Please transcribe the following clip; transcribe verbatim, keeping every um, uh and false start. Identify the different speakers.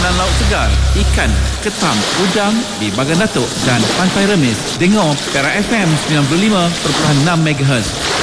Speaker 1: makanan laut segar, ikan, ketam, udang di Bagan Datuk dan Pantai Remis. Dengar Perak F M sembilan puluh lima perpuluhan enam megahertz.